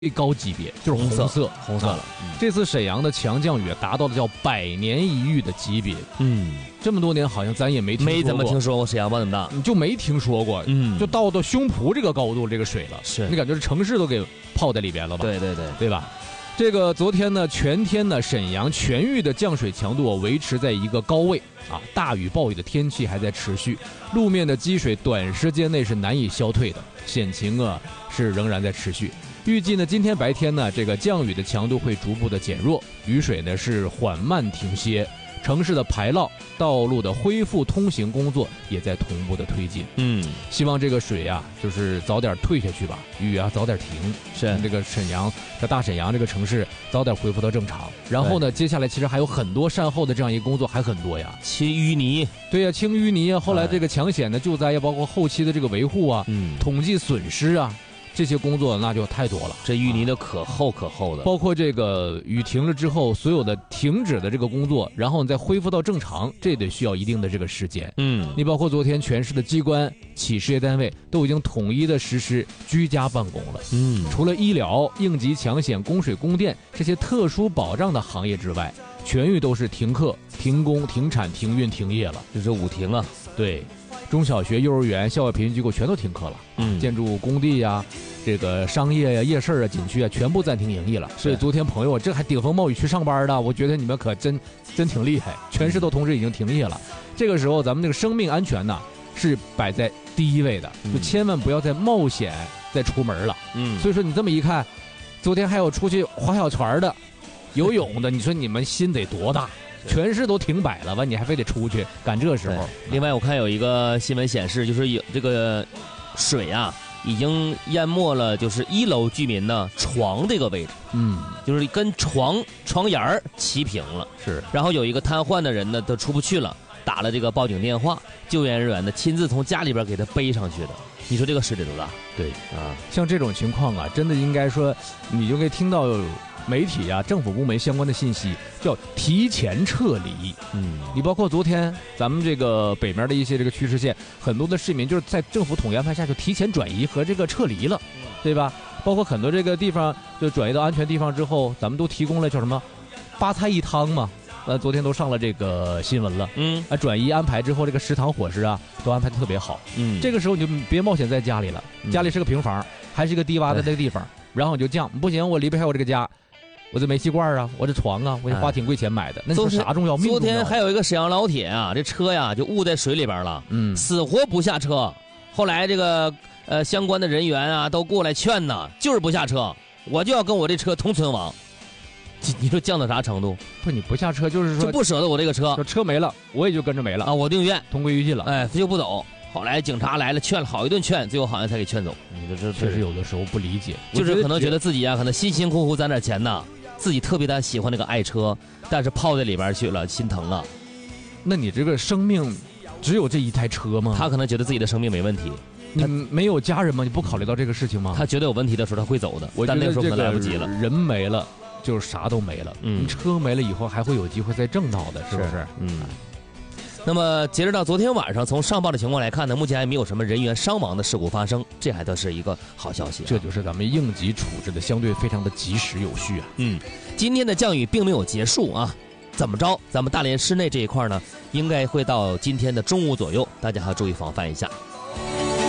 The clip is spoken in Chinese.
最高级别就是红色了。这次沈阳的强降雨达到了叫100年一遇的级别。这么多年好像咱也没怎么听说过沈阳湾那么大， 你就没听说过。就到胸脯这个高度，这个水了， 是你感觉城市都给泡在里边了吧？ 对吧？这个昨天呢，全天呢，沈阳全域的降水强度维持在一个高位啊，大雨暴雨的天气还在持续，路面的积水短时间内是难以消退的，险情啊是仍然在持续。预计呢，今天白天呢，这个降雨的强度会逐步的减弱，雨水呢是缓慢停歇，城市的排涝、道路的恢复通行工作也在同步的推进。希望这个水啊，就是早点退下去吧，雨啊早点停，是这个大沈阳这个城市早点恢复到正常。然后呢，接下来其实还有很多善后的这样一个工作还很多呀， 清淤泥， 对呀，清淤泥啊，后来这个抢险的救灾呀，包括后期的这个维护啊，统计损失啊。这些工作那就太多了， 这淤泥的可厚的， 包括这个雨停了之后，所有的停止的这个工作，然后你再恢复到正常，这得需要一定的这个时间。你包括昨天全市的机关、企事业单位都已经统一的实施居家办公了。除了医疗、应急抢险、供水供电这些特殊保障的行业之外，全域都是停课、停工、停产、停运、停业了， 这是5停啊。 对。中小学、幼儿园、校外培训机构全都停课了，建筑工地呀、这个商业呀、夜市啊、景区啊，全部暂停营业了。所以昨天朋友，这还顶风冒雨去上班的，我觉得你们可真挺厉害，全市都同时已经停业了。这个时候，咱们这个生命安全呢是摆在第一位的，就千万不要再冒险再出门了。所以说你这么一看，昨天还有出去划小船的、游泳的，你说你们心得多大？全市都停摆了吧，你还非得出去赶这时候。 另外我看有一个新闻显示，就是有这个水啊已经淹没了，就是1楼居民呢床这个位置，就是跟床沿儿齐平了。 是， 然后有一个瘫痪的人呢都出不去了，打了这个报警电话，救援人员呢亲自从家里边给他背上去的。你说这个水得多大？ 对啊，像这种情况啊，真的应该说，你就可以听到媒体啊、政府部门相关的信息，叫提前撤离。你包括昨天咱们这个北面的一些这个区市县，很多的市民就是在政府统一安排下就提前转移和这个撤离了，对吧？包括很多这个地方就转移到安全地方之后，咱们都提供了叫什么8菜1汤嘛。昨天都上了这个新闻了。转移安排之后，这个食堂伙食啊都安排得特别好。这个时候你就别冒险在家里了，家里是个平房，还是一个低洼的那个地方，然后你就降，不行，我离不开我这个家。我这煤气罐啊，我这床啊，我花挺贵钱买的，那你说啥重要？命重要。 昨天还有一个沈阳老铁啊，这车呀就误在水里边了，死活不下车。后来这个相关的人员啊都过来劝呢，就是不下车，我就要跟我这车同存亡。你说降到啥程度？ 不，你不下车就是说就不舍得我这个车， 说车没了，我也就跟着没了啊， 我宁愿同归于尽了。 他就不走。后来警察来了，劝了好一顿劝，最后好像才给劝走。 你这确实有的时候不理解， 就是可能觉得自己啊，可能辛辛苦苦攒点钱呐。自己特别的喜欢那个爱车，但是泡在里边去了，心疼啊。 那你这个生命只有这一台车吗？ 他可能觉得自己的生命没问题。 你没有家人吗？你不考虑到这个事情吗？ 他觉得有问题的时候他会走的，但那个时候可能来不及了。 人没了就是啥都没了。车没了以后还会有机会再挣到的，是不是？ 那么截止到昨天晚上，从上报的情况来看呢，目前还没有什么人员伤亡的事故发生，这还都是一个好消息。 这就是咱们应急处置的相对非常的及时有序啊。 今天的降雨并没有结束啊，怎么着？咱们大连市内这一块呢，应该会到今天的中午左右，大家还要注意防范一下。